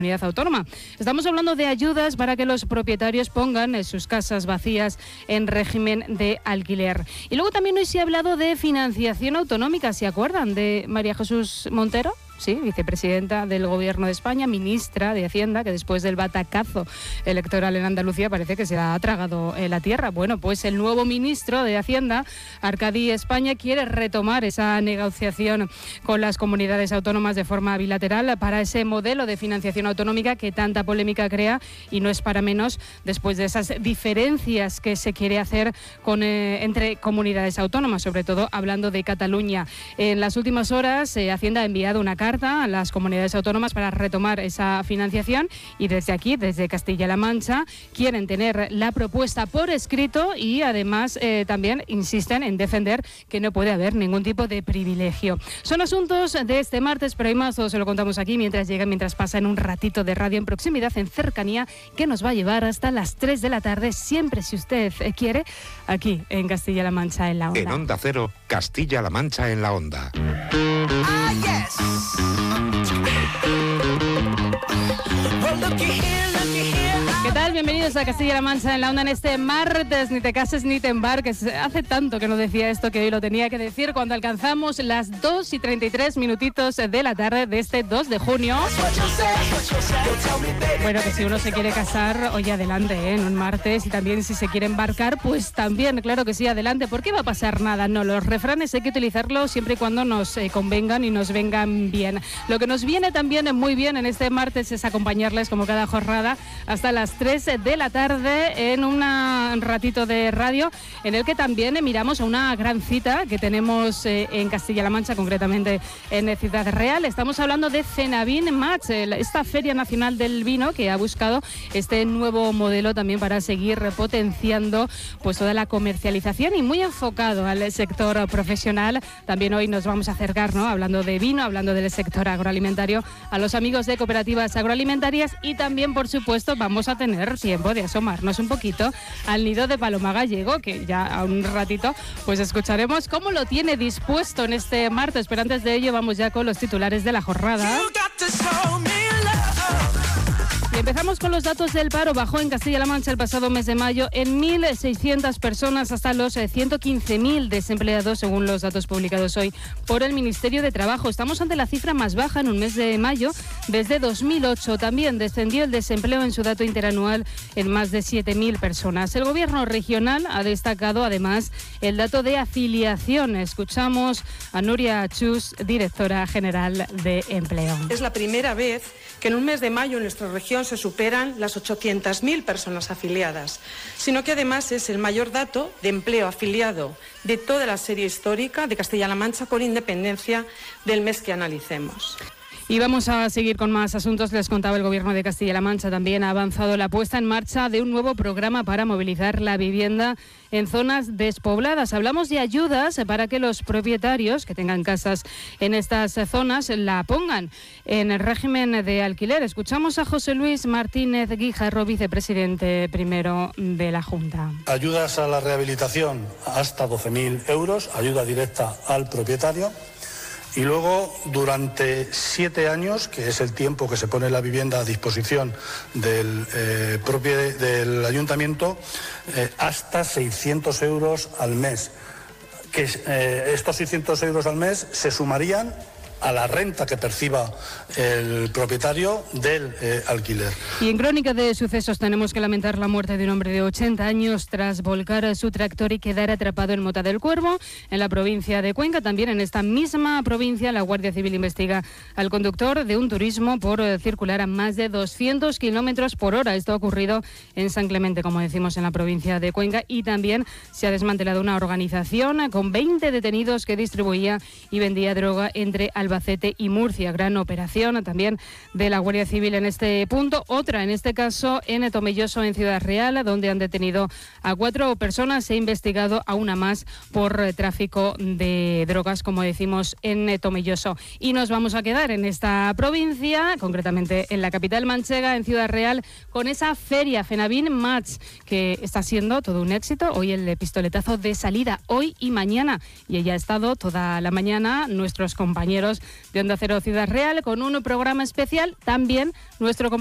comunidad autónoma. Estamos hablando de ayudas para que los propietarios pongan sus casas vacías en régimen de alquiler. Y luego también hoy se ha hablado de financiación autonómica. ¿Se acuerdan de María Jesús Montero? Sí, vicepresidenta del Gobierno de España, ministra de Hacienda, que después del batacazo electoral en Andalucía parece que se la ha tragado la tierra. Bueno, pues el nuevo ministro de Hacienda, Arcadi España, quiere retomar esa negociación con las comunidades autónomas de forma bilateral para ese modelo de financiación autonómica que tanta polémica crea, y no es para menos después de esas diferencias que se quiere hacer entre comunidades autónomas, sobre todo hablando de Cataluña. En las últimas horas, Hacienda ha enviado una carta a las comunidades autónomas para retomar esa financiación, y desde aquí, desde Castilla-La Mancha, quieren tener la propuesta por escrito y además también insisten en defender que no puede haber ningún tipo de privilegio. Son asuntos de este martes, pero hay más, todo se lo contamos aquí mientras pasa en un ratito de radio en proximidad, en cercanía, que nos va a llevar hasta las 3 de la tarde, siempre si usted quiere, aquí en Castilla-La Mancha en la Onda. En Onda Cero, Castilla-La Mancha en la Onda. Ah, yes. Well, looky here, looky here. ¿Qué tal? Bienvenidos a Castilla-La Mancha en la Onda en este martes. Ni te cases ni te embarques. Hace tanto que no decía esto que hoy lo tenía que decir, cuando alcanzamos las 2:33 minutitos de la tarde de este 2 de junio. Bueno, que si uno se quiere casar, oye, adelante, en un martes, y también si se quiere embarcar, pues también, claro que sí, adelante. ¿Por qué va a pasar nada? No, los refranes hay que utilizarlos siempre y cuando nos convengan y nos vengan bien. Lo que nos viene también muy bien en este martes es acompañarles como cada jornada hasta las 3 de la tarde en un ratito de radio en el que también miramos a una gran cita que tenemos en Castilla-La Mancha, concretamente en Ciudad Real. Estamos hablando de Cenavin Match, esta Feria Nacional del Vino que ha buscado este nuevo modelo también para seguir potenciando pues toda la comercialización y muy enfocado al sector profesional. También hoy nos vamos a acercar, ¿no?, hablando de vino, hablando del sector agroalimentario, a los amigos de cooperativas agroalimentarias, y también, por supuesto, vamos a tener tiempo de asomarnos un poquito al nido de Paloma Gallego, que ya a un ratito pues escucharemos cómo lo tiene dispuesto en este martes. Pero antes de ello vamos ya con los titulares de la jornada. Y empezamos con los datos del paro. Bajó en Castilla-La Mancha el pasado mes de mayo en 1.600 personas hasta los 115.000 desempleados, según los datos publicados hoy por el Ministerio de Trabajo. Estamos ante la cifra más baja en un mes de mayo desde 2008. También descendió el desempleo en su dato interanual en más de 7.000 personas. El Gobierno regional ha destacado además el dato de afiliación. Escuchamos a Nuria Chus, directora general de Empleo. Es la primera vez que en un mes de mayo en nuestra región se superan las 800.000 personas afiliadas, sino que además es el mayor dato de empleo afiliado de toda la serie histórica de Castilla-La Mancha, con independencia del mes que analicemos. Y vamos a seguir con más asuntos. Les contaba, el Gobierno de Castilla-La Mancha también ha avanzado la puesta en marcha de un nuevo programa para movilizar la vivienda en zonas despobladas. Hablamos de ayudas para que los propietarios que tengan casas en estas zonas la pongan en el régimen de alquiler. Escuchamos a José Luis Martínez Guijarro, vicepresidente primero de la Junta. Ayudas a la rehabilitación hasta 12.000 euros, ayuda directa al propietario. Y luego, durante 7 años, que es el tiempo que se pone la vivienda a disposición del ayuntamiento, hasta 600 euros al mes. Que estos 600 euros al mes se sumarían a la renta que perciba el propietario del alquiler. Y en crónica de sucesos tenemos que lamentar la muerte de un hombre de 80 años tras volcar su tractor y quedar atrapado en Mota del Cuervo, en la provincia de Cuenca. También en esta misma provincia la Guardia Civil investiga al conductor de un turismo por circular a más de 200 kilómetros por hora. Esto ha ocurrido en San Clemente, como decimos, en la provincia de Cuenca. Y también se ha desmantelado una organización con 20 detenidos que distribuía y vendía droga entre Albacete y Murcia. Gran operación también de la Guardia Civil en este punto. Otra, en este caso, en Tomelloso, en Ciudad Real, donde han detenido a 4 personas e investigado a una más por tráfico de drogas, como decimos, en Tomelloso. Y nos vamos a quedar en esta provincia, concretamente en la capital manchega, en Ciudad Real, con esa feria Cenavin Match, que está siendo todo un éxito. Hoy el pistoletazo de salida, hoy y mañana. Y ella ha estado toda la mañana, nuestros compañeros de Onda Cero Ciudad Real con un programa especial. También nuestro